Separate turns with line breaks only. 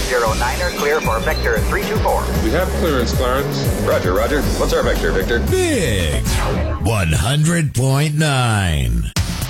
Niner, clear for Vector 324.
We have clearance, Clarence.
Roger, Roger. What's our vector, Victor?
Big 100.9.